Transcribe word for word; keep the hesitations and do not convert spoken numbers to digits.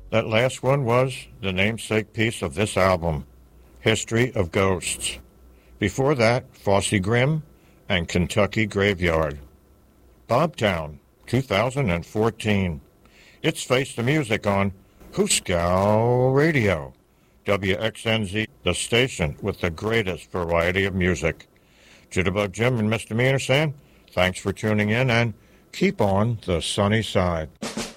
That last one was the namesake piece of this album, History of Ghosts. Before that, Fosse Grimm and Kentucky Graveyard. Bobtown, two thousand fourteen. It's Face the Music on Hooskow Radio. W X N Z, the station with the greatest variety of music. Jitterbug Jim and Misdemeanor saying, thanks for tuning in and keep on the sunny side.